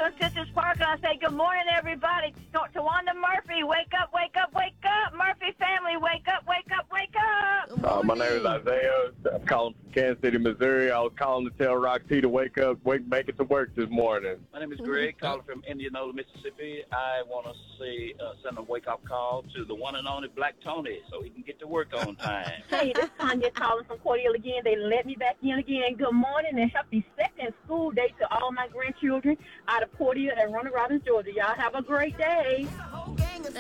Little Sisters Park, and I say good morning, everybody. To Wanda Murphy, wake up, wake up, wake up. Murphy family, wake up, wake up, wake up. My name is Isaiah. I'm calling from Kansas City, Missouri. I was calling to tell Roxy to wake up, make it to work this morning. My name is Greg, calling from Indianola, Mississippi. I want to send a wake-up call to the one and only Black Tony so he can get to work on time. Hey, this is Tanya calling from Cordial again. They let me back in again. Good morning and happy second school day to all my grandchildren out of Cordial and Ronald Robbins, Georgia. Y'all have a great day.